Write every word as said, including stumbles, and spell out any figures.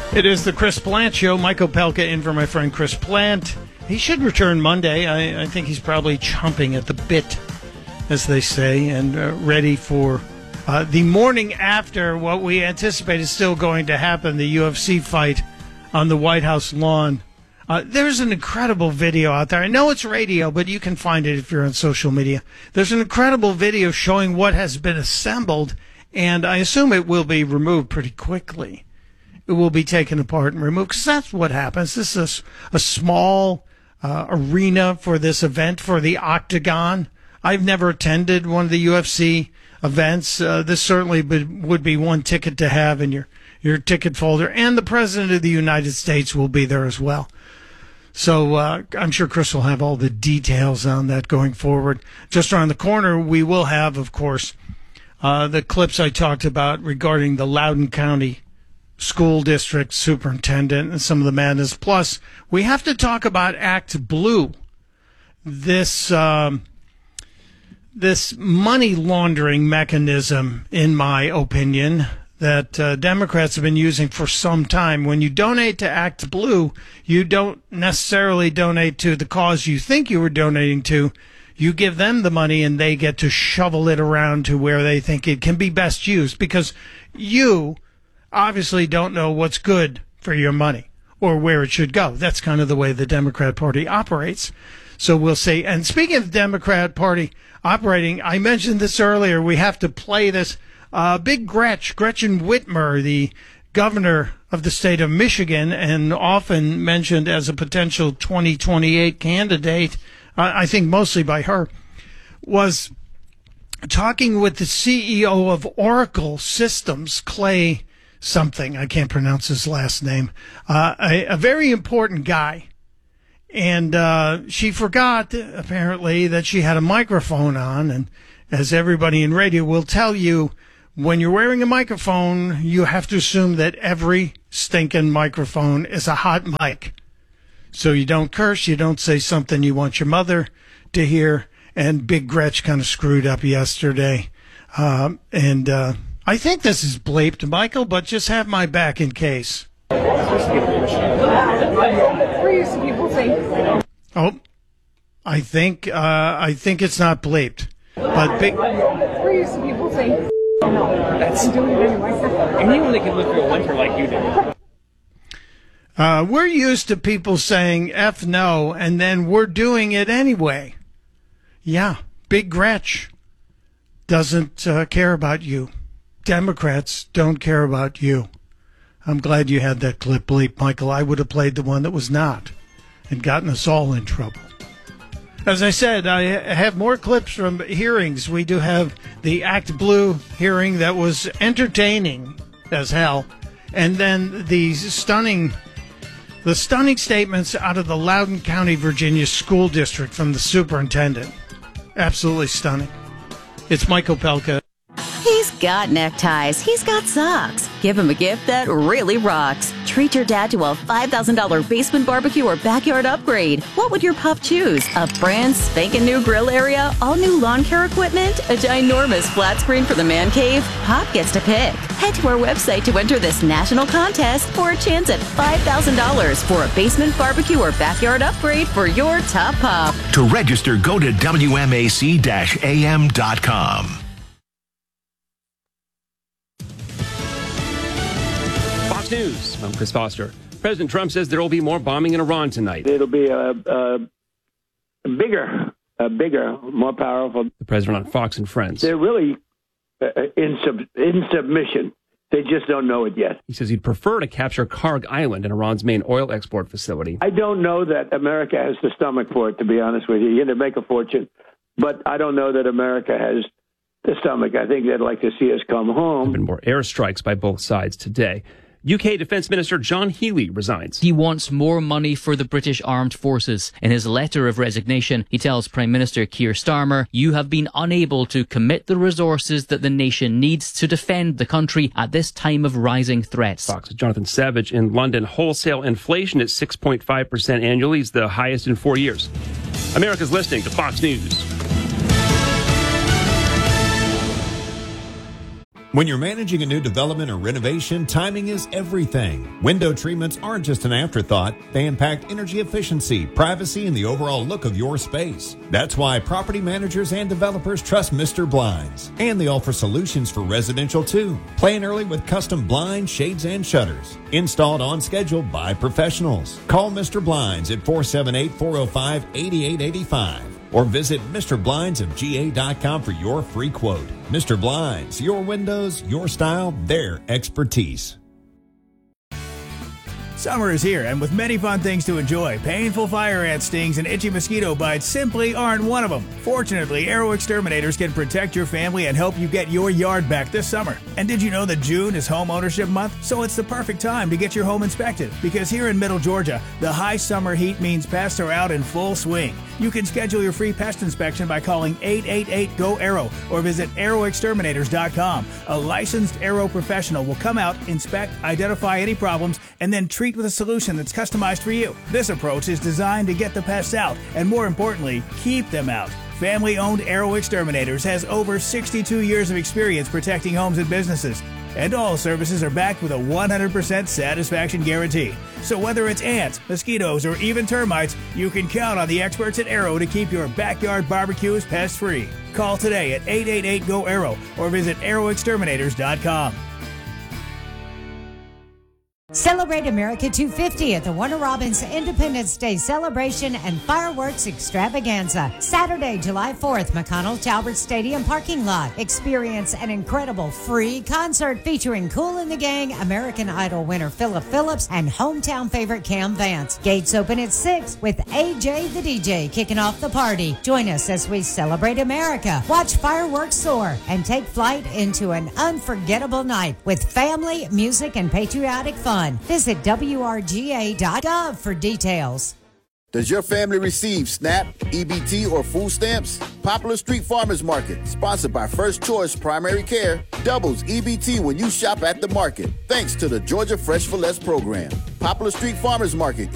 It is the Chris Plant Show. Michael Pelka in for my friend Chris Plant. He should return Monday. I, I think he's probably chomping at the bit, as they say, and uh, ready for uh, the morning after what we anticipate is still going to happen, the U F C fight on the White House lawn. Uh, there's an incredible video out there. I know it's radio, but you can find it if you're on social media. There's an incredible video showing what has been assembled, and I assume it will be removed pretty quickly. It will be taken apart and removed, because that's what happens. This is a, a small uh, arena for this event, for the Octagon. I've never attended one of the U F C events. Uh, this certainly would be one ticket to have in your, your ticket folder, and the President of the United States will be there as well. So uh, I'm sure Chris will have all the details on that going forward. Just around the corner, we will have, of course, uh, the clips I talked about regarding the Loudoun County School District Superintendent and some of the madness. Plus, we have to talk about Act Blue, this um, this money laundering mechanism, in my opinion, that uh, Democrats have been using for some time. When you donate to Act Blue, you don't necessarily donate to the cause you think you were donating to. You give them the money, and they get to shovel it around to where they think it can be best used, because you obviously don't know what's good for your money or where it should go. That's kind of the way the Democrat Party operates. So we'll see. And speaking of the Democrat Party operating, I mentioned this earlier. We have to play this. Uh, Big Gretch, Gretchen Whitmer, the governor of the state of Michigan, and often mentioned as a potential twenty twenty-eight candidate, uh, I think mostly by her, was talking with the C E O of Oracle Systems, Clay something, I can't pronounce his last name, uh, a, a very important guy. And uh, she forgot, apparently, that she had a microphone on. And as everybody in radio will tell you, when you're wearing a microphone, you have to assume that every stinking microphone is a hot mic. So you don't curse, you don't say something you want your mother to hear. And Big Gretch kind of screwed up yesterday. Um, and uh, I think this is bleeped, Michael, but just have my back in case. Oh, I think uh, I think it's not bleeped, but Big. That's anyone that can live through a winter like you did. Uh, we're used to people saying F no, and then we're doing it anyway. Yeah, Big Gretch doesn't uh, care about you. Democrats don't care about you. I'm glad you had that clip bleep, Michael. I would have played the one that was not and gotten us all in trouble. As I said, I have more clips from hearings. We do have the Act Blue hearing that was entertaining as hell, and then the stunning, the stunning statements out of the Loudoun County, Virginia School District from the superintendent. Absolutely stunning. It's Michael Pelka. He's got neckties. He's got socks. Give him a gift that really rocks. Treat your dad to a five thousand dollars basement barbecue or backyard upgrade. What would your pup choose? A brand spanking new grill area? All new lawn care equipment? A ginormous flat screen for the man cave? Pop gets to pick. Head to our website to enter this national contest for a chance at five thousand dollars for a basement barbecue or backyard upgrade for your top pup. To register, go to W M A C A M dot com. Fox News, I'm Chris Foster. President Trump says there will be more bombing in Iran tonight. It'll be a, a, a bigger, a bigger, more powerful. The president on Fox and Friends. They're really uh, in, sub, in submission. They just don't know it yet. He says he'd prefer to capture Karg Island, in Iran's main oil export facility. I don't know that America has the stomach for it, to be honest with you. You're going to make a fortune. But I don't know that America has the stomach. I think they'd like to see us come home. There have been more airstrikes by both sides today. U K Defence Minister John Healey resigns. He wants more money for the British Armed Forces. In his letter of resignation, he tells Prime Minister Keir Starmer, "You have been unable to commit the resources that the nation needs to defend the country at this time of rising threats." Fox's Jonathan Savage. In London, wholesale inflation is six point five percent annually, is the highest in four years. America's listening to Fox News. When you're managing a new development or renovation, timing is everything. Window treatments aren't just an afterthought. They impact energy efficiency, privacy, and the overall look of your space. That's why property managers and developers trust Mister Blinds. And they offer solutions for residential too. Plan early with custom blinds, shades, and shutters. Installed on schedule by professionals. Call Mister Blinds at four seven eight, four oh five, eight eight eight five. Or visit Mister Blinds of G A dot com for your free quote. Mister Blinds, your windows, your style, their expertise. Summer is here, and with many fun things to enjoy, painful fire ant stings and itchy mosquito bites simply aren't one of them. Fortunately, Arrow Exterminators can protect your family and help you get your yard back this summer. And did you know that June is Home Ownership Month? So it's the perfect time to get your home inspected, because here in Middle Georgia, the high summer heat means pests are out in full swing. You can schedule your free pest inspection by calling eight eight eight, G O, ARROW or visit arrow exterminators dot com. A licensed Arrow professional will come out, inspect, identify any problems, and then treat with a solution that's customized for you. This approach is designed to get the pests out and, more importantly, keep them out. Family-owned Arrow Exterminators has over sixty-two years of experience protecting homes and businesses. And all services are backed with a one hundred percent satisfaction guarantee. So whether it's ants, mosquitoes, or even termites, you can count on the experts at Arrow to keep your backyard barbecues pest-free. Call today at eight eight eight, G O, ARROW or visit arrow exterminators dot com. Celebrate America two fifty at the Warner Robins Independence Day Celebration and Fireworks Extravaganza. Saturday, July fourth, McConnell Talbert Stadium parking lot. Experience an incredible free concert featuring Kool and the Gang, American Idol winner Philip Phillips, and hometown favorite Cam Vance. Gates open at six with A J the D J kicking off the party. Join us as we celebrate America, watch fireworks soar, and take flight into an unforgettable night with family, music, and patriotic fun. Visit W R G A dot gov for details. Does your family receive SNAP, E B T, or food stamps? Popular Street Farmers Market, sponsored by First Choice Primary Care, doubles E B T when you shop at the market, thanks to the Georgia Fresh for Less program. Popular Street Farmers Market